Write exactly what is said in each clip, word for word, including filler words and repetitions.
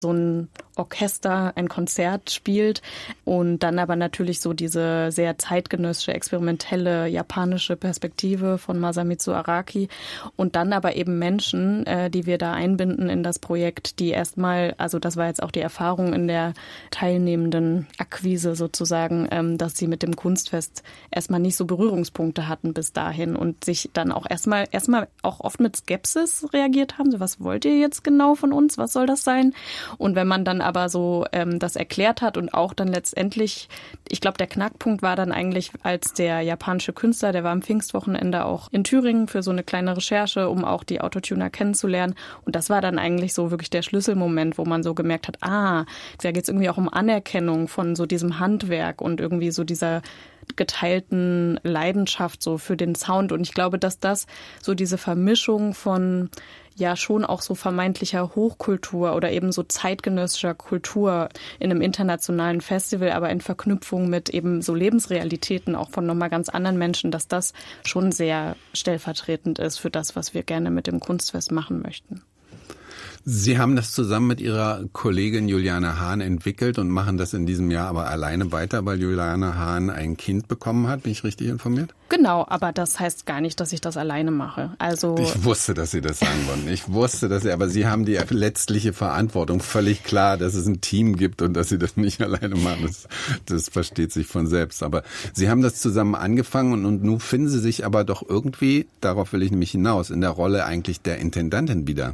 so ein Orchester ein Konzert spielt und dann aber natürlich so diese sehr zeitgenössische, experimentelle japanische Perspektive von Masamitsu Araki und dann aber eben Menschen, äh, die wir da einbinden in das Projekt, die erstmal, also das war jetzt auch die Erfahrung in der teilnehmenden Akquise sozusagen, ähm, dass sie mit dem Kunstfest erstmal nicht so Berührungspunkte hatten bis dahin und sich dann auch erstmal erstmal auch oft mit Skepsis reagiert haben, so was wollt ihr jetzt genau von uns, was soll das sein? Und wenn man dann aber so ähm, das erklärt hat und auch dann letztendlich, ich glaube, der Knackpunkt war dann eigentlich, als der japanische Künstler, der war am Pfingstwochenende auch in Thüringen für so eine kleine Recherche, um auch die Autotuner kennenzulernen. Und das war dann eigentlich so wirklich der Schlüsselmoment, wo man so gemerkt hat, ah, da geht es irgendwie auch um Anerkennung von so diesem Handwerk und irgendwie so dieser geteilten Leidenschaft so für den Sound. Und ich glaube, dass das so diese Vermischung von ja schon auch so vermeintlicher Hochkultur oder eben so zeitgenössischer Kultur in einem internationalen Festival, aber in Verknüpfung mit eben so Lebensrealitäten auch von nochmal ganz anderen Menschen, dass das schon sehr stellvertretend ist für das, was wir gerne mit dem Kunstfest machen möchten. Sie haben das zusammen mit Ihrer Kollegin Juliane Hahn entwickelt und machen das in diesem Jahr aber alleine weiter, weil Juliane Hahn ein Kind bekommen hat. Bin ich richtig informiert? Genau, aber das heißt gar nicht, dass ich das alleine mache. Also ich wusste, dass Sie das sagen wollen. Ich wusste, dass Sie, aber Sie haben die letztliche Verantwortung. Völlig klar, dass es ein Team gibt und dass Sie das nicht alleine machen. Das, das versteht sich von selbst. Aber Sie haben das zusammen angefangen und, und nun finden Sie sich aber doch irgendwie, darauf will ich nämlich hinaus, in der Rolle eigentlich der Intendantin wieder.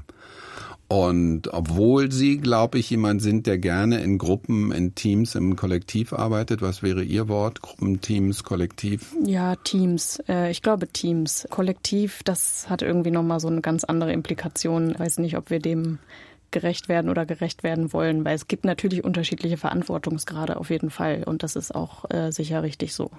Und obwohl Sie, glaube ich, jemand sind, der gerne in Gruppen, in Teams, im Kollektiv arbeitet, was wäre Ihr Wort? Gruppen, Teams, Kollektiv? Ja, Teams. Ich glaube Teams. Kollektiv, das hat irgendwie nochmal so eine ganz andere Implikation. Ich weiß nicht, ob wir dem gerecht werden oder gerecht werden wollen, weil es gibt natürlich unterschiedliche Verantwortungsgrade auf jeden Fall und das ist auch äh, sicher richtig so.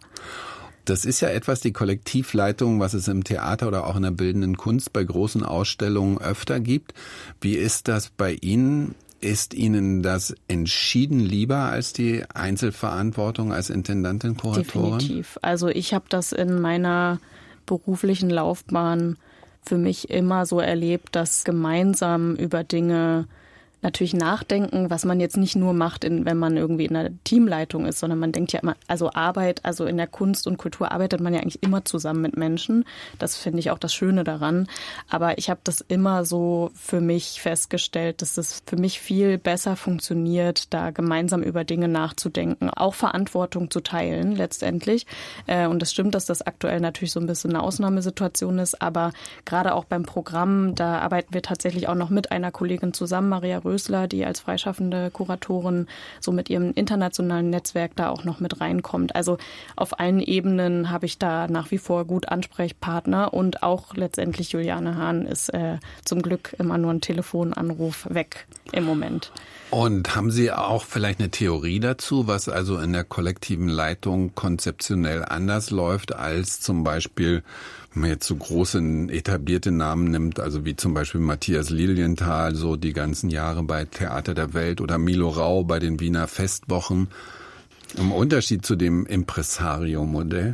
Das ist ja etwas, die Kollektivleitung, was es im Theater oder auch in der bildenden Kunst bei großen Ausstellungen öfter gibt. Wie ist das bei Ihnen? Ist Ihnen das entschieden lieber als die Einzelverantwortung als Intendantin, Kuratorin? Definitiv. Also ich habe das in meiner beruflichen Laufbahn für mich immer so erlebt, dass gemeinsam über Dinge natürlich nachdenken, was man jetzt nicht nur macht, in, wenn man irgendwie in einer Teamleitung ist, sondern man denkt ja immer, also Arbeit, also in der Kunst und Kultur arbeitet man ja eigentlich immer zusammen mit Menschen. Das finde ich auch das Schöne daran. Aber ich habe das immer so für mich festgestellt, dass es für mich viel besser funktioniert, da gemeinsam über Dinge nachzudenken, auch Verantwortung zu teilen letztendlich. Und es stimmt, dass das aktuell natürlich so ein bisschen eine Ausnahmesituation ist, aber gerade auch beim Programm, da arbeiten wir tatsächlich auch noch mit einer Kollegin zusammen, Maria Rösler, die als freischaffende Kuratorin so mit ihrem internationalen Netzwerk da auch noch mit reinkommt. Also auf allen Ebenen habe ich da nach wie vor gut Ansprechpartner und auch letztendlich Juliane Hahn ist äh, zum Glück immer nur ein Telefonanruf weg im Moment. Und haben Sie auch vielleicht eine Theorie dazu, was also in der kollektiven Leitung konzeptionell anders läuft als zum Beispiel, wenn man jetzt so große etablierte Namen nimmt, also wie zum Beispiel Matthias Lilienthal, so die ganzen Jahre bei Theater der Welt oder Milo Rau bei den Wiener Festwochen, im Unterschied zu dem Impresario-Modell?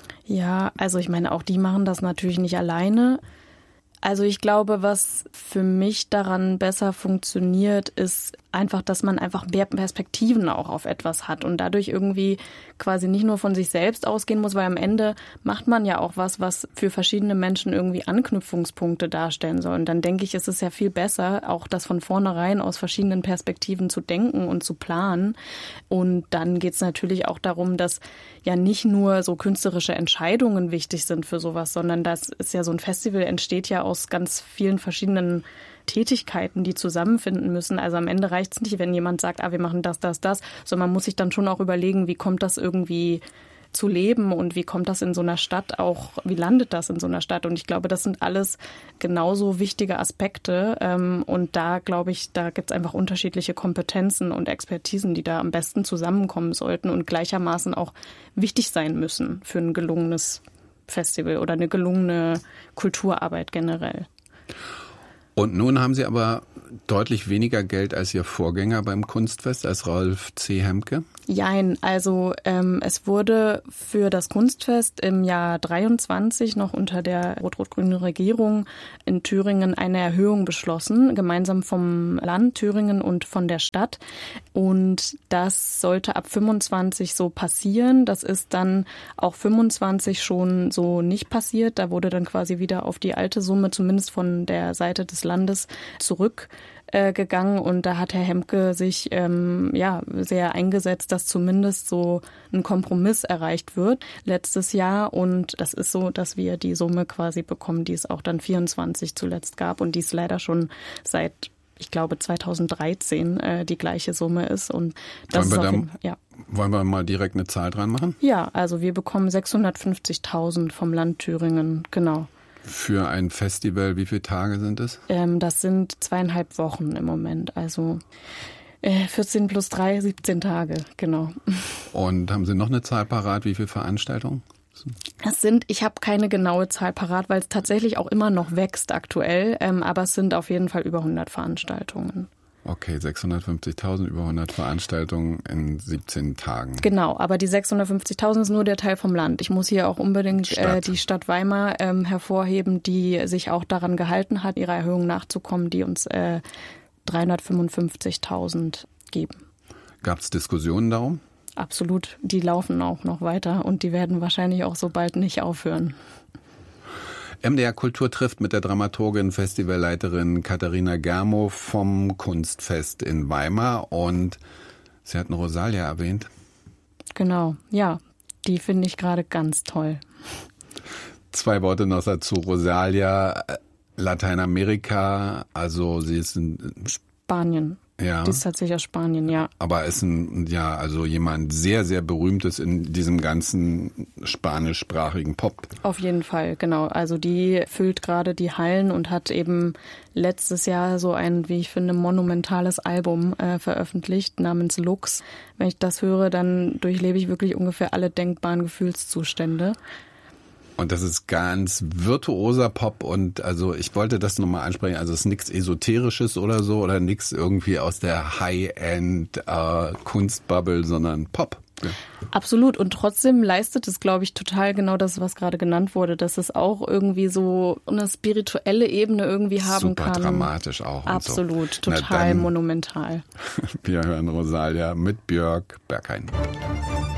Ja, also ich meine, auch die machen das natürlich nicht alleine. Also ich glaube, was für mich daran besser funktioniert, ist einfach, dass man einfach mehr Perspektiven auch auf etwas hat und dadurch irgendwie quasi nicht nur von sich selbst ausgehen muss, weil am Ende macht man ja auch was, was für verschiedene Menschen irgendwie Anknüpfungspunkte darstellen soll. Und dann denke ich, ist es ja viel besser, auch das von vornherein aus verschiedenen Perspektiven zu denken und zu planen. Und dann geht es natürlich auch darum, dass ja nicht nur so künstlerische Entscheidungen wichtig sind für sowas, sondern das ist ja so ein Festival entsteht ja aus ganz vielen verschiedenen Tätigkeiten, die zusammenfinden müssen. Also am Ende reicht es nicht, wenn jemand sagt, ah, wir machen das, das, das, sondern man muss sich dann schon auch überlegen, wie kommt das irgendwie zu leben und wie kommt das in so einer Stadt auch, wie landet das in so einer Stadt? Und ich glaube, das sind alles genauso wichtige Aspekte. Und da, glaube ich, da gibt es einfach unterschiedliche Kompetenzen und Expertisen, die da am besten zusammenkommen sollten und gleichermaßen auch wichtig sein müssen für ein gelungenes Festival oder eine gelungene Kulturarbeit generell. Und nun haben Sie aber deutlich weniger Geld als Ihr Vorgänger beim Kunstfest, als Rolf C. Hemke? Jein, also ähm, es wurde für das Kunstfest im Jahr dreiundzwanzig noch unter der rot-rot-grünen Regierung in Thüringen eine Erhöhung beschlossen, gemeinsam vom Land Thüringen und von der Stadt. Und das sollte ab fünfundzwanzig so passieren. Das ist dann auch fünfundzwanzig schon so nicht passiert. Da wurde dann quasi wieder auf die alte Summe, zumindest von der Seite des Landes, zurück gegangen und da hat Herr Hemke sich ähm, ja sehr eingesetzt, dass zumindest so ein Kompromiss erreicht wird letztes Jahr und das ist so, dass wir die Summe quasi bekommen, die es auch dann vierundzwanzig zuletzt gab und die es leider schon seit ich glaube zweitausenddreizehn äh, die gleiche Summe ist und das wollen wir, ist da, jeden, ja. wollen wir mal direkt eine Zahl dran machen? Ja, also wir bekommen sechshundertfünfzigtausend vom Land Thüringen, genau. Für ein Festival, wie viele Tage sind es? Ähm, das sind zweieinhalb Wochen im Moment, also äh, vierzehn plus drei, siebzehn Tage, genau. Und haben Sie noch eine Zahl parat, wie viele Veranstaltungen? Es sind, ich habe keine genaue Zahl parat, weil es tatsächlich auch immer noch wächst aktuell, ähm, aber es sind auf jeden Fall über hundert Veranstaltungen. Okay, sechshundertfünfzigtausend, über hundert Veranstaltungen in siebzehn Tagen. Genau, aber die sechshundertfünfzigtausend ist nur der Teil vom Land. Ich muss hier auch unbedingt Stadt. Äh, die Stadt Weimar ähm, hervorheben, die sich auch daran gehalten hat, ihrer Erhöhung nachzukommen, die uns äh, dreihundertfünfundfünfzigtausend geben. Gab es Diskussionen darum? Absolut, die laufen auch noch weiter und die werden wahrscheinlich auch so bald nicht aufhören. M D R Kultur trifft mit der Dramaturgin, Festivalleiterin Katharina Germow vom Kunstfest in Weimar und Sie hatten Rosalia erwähnt. Genau, ja, die finde ich gerade ganz toll. Zwei Worte noch dazu. Rosalia, Lateinamerika, also sie ist in Spanien. Ja. Die ist tatsächlich aus Spanien, ja. Aber ist ein, ja, also jemand sehr, sehr Berühmtes in diesem ganzen spanischsprachigen Pop. Auf jeden Fall, genau. Also die füllt gerade die Hallen und hat eben letztes Jahr so ein, wie ich finde, monumentales Album äh, veröffentlicht namens Lux. Wenn ich das höre, dann durchlebe ich wirklich ungefähr alle denkbaren Gefühlszustände. Und das ist ganz virtuoser Pop und also ich wollte das nochmal ansprechen, also es ist nichts Esoterisches oder so oder nichts irgendwie aus der High-End äh, Kunstbubble, sondern Pop. Ja. Absolut und trotzdem leistet es, glaube ich, total genau das, was gerade genannt wurde, dass es auch irgendwie so eine spirituelle Ebene irgendwie haben Super kann. Super dramatisch auch. Absolut, und so. total dann, monumental. Wir hören Rosalia mit Björk Berghain.